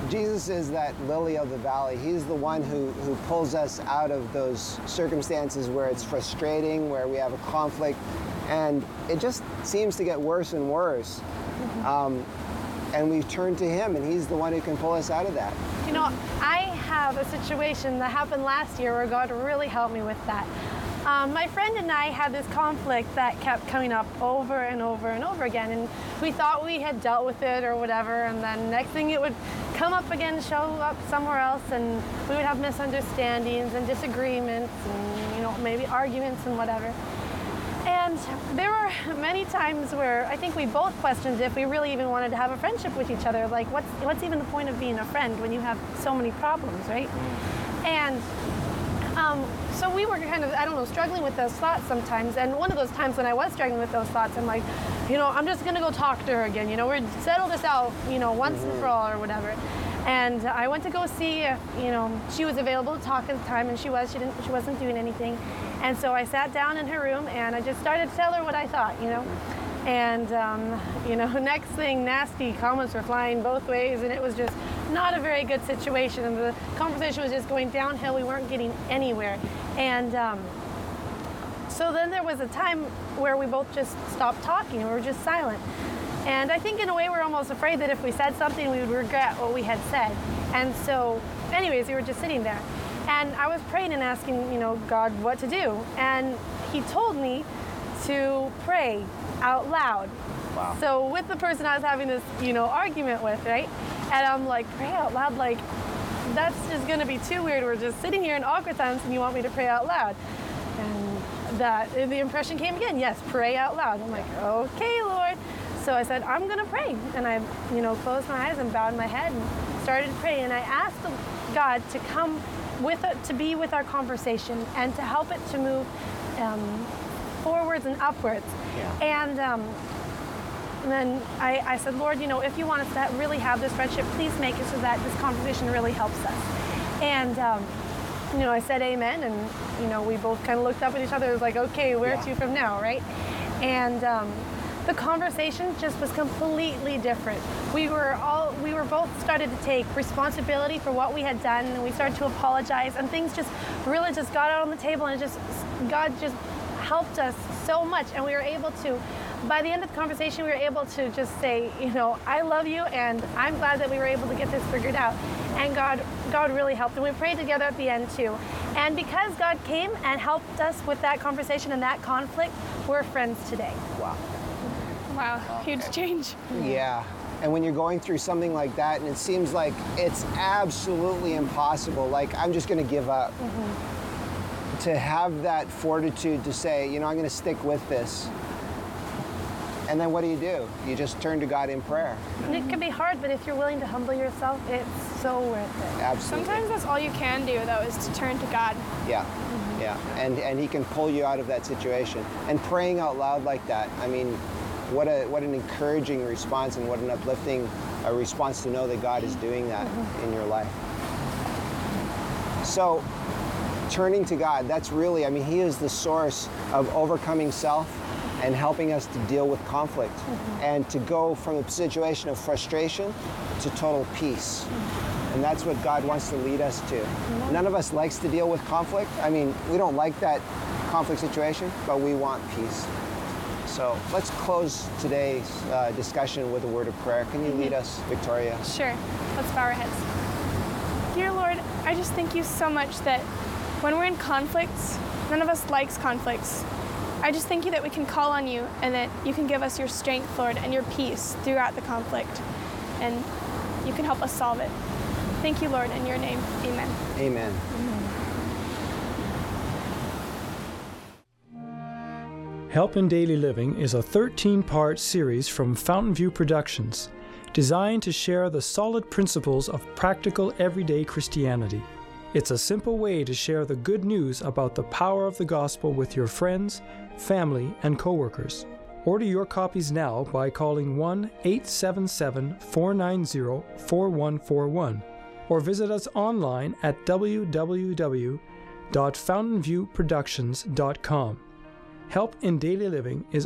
Jesus is that lily of the valley. He's the one who pulls us out of those circumstances where it's frustrating, where we have a conflict, and it just seems to get worse and worse. And we turn to him, and he's the one who can pull us out of that. You know, I have a situation that happened last year where God really helped me with that. My friend and I had this conflict that kept coming up over and over and over again, and we thought we had dealt with it or whatever, and then next thing it would come up again, show up somewhere else, and we would have misunderstandings and disagreements and, you know, maybe arguments and whatever. And there were many times where I think we both questioned if we really even wanted to have a friendship with each other. Like, what's even the point of being a friend when you have so many problems, right? And so we were kind of, I don't know, struggling with those thoughts sometimes. And one of those times when I was struggling with those thoughts, I'm like, you know, I'm just going to go talk to her again. You know, we're settle this out, you know, once and for all or whatever. And I went to go see if, you know, she was available to talk at the time, and she wasn't doing anything. And so I sat down in her room, and I just started to tell her what I thought, you know. And, you know, next thing, nasty comments were flying both ways, and it was just not a very good situation. And the conversation was just going downhill. We weren't getting anywhere. And so then there was a time where we both just stopped talking. We were just silent. And I think in a way we're almost afraid that if we said something, we would regret what we had said. And so, anyways, we were just sitting there. And I was praying and asking, you know, God what to do. And he told me to pray out loud. Wow. So with the person I was having this, you know, argument with, right? And I'm like, pray out loud, like, that's just gonna be too weird. We're just sitting here in awkward silence and you want me to pray out loud. And the impression came again, yes, pray out loud. I'm like, okay, Lord. So I said, I'm gonna pray. And I, you know, closed my eyes and bowed my head and started to pray. And I asked God to come to be with our conversation and to help it to move forwards and upwards. Yeah. And then I said, Lord, you know, if you want us to really have this friendship, please make it so that this conversation really helps us. And, you know, I said amen, and, you know, we both kind of looked up at each other. It was like, okay, where to from now, right? And the conversation just was completely different. We were both started to take responsibility for what we had done, and we started to apologize, and things just really just got out on the table, and God just helped us so much. And we were able to, by the end of the conversation, we were able to just say, you know, I love you, and I'm glad that we were able to get this figured out. And God really helped, and we prayed together at the end too. And because God came and helped us with that conversation and that conflict, we're friends today. Wow. Wow, huge change. Yeah. And when you're going through something like that, and it seems like it's absolutely impossible, like, I'm just going to give up. To have that fortitude to say, you know, I'm going to stick with this. And then what do? You just turn to God in prayer. And it can be hard, but if you're willing to humble yourself, it's so worth it. Absolutely. Sometimes that's all you can do, though, is to turn to God. Yeah, yeah. And he can pull you out of that situation. And praying out loud like that, I mean, what an encouraging response, and what an uplifting response to know that God is doing that in your life. So, turning to God, that's really, I mean, he is the source of overcoming self and helping us to deal with conflict and to go from a situation of frustration to total peace. And that's what God wants to lead us to. None of us likes to deal with conflict. I mean, we don't like that conflict situation, but we want peace. So let's close today's discussion with a word of prayer. Can you lead us, Victoria? Sure. Let's bow our heads. Dear Lord, I just thank you so much that when we're in conflicts, none of us likes conflicts. I just thank you that we can call on you, and that you can give us your strength, Lord, and your peace throughout the conflict, and you can help us solve it. Thank you, Lord, in your name. Amen. Amen. Help in Daily Living is a 13-part series from Fountain View Productions, designed to share the solid principles of practical everyday Christianity. It's a simple way to share the good news about the power of the gospel with your friends, family, and coworkers. Order your copies now by calling 1-877-490-4141 or visit us online at www.fountainviewproductions.com. Help in Daily Living is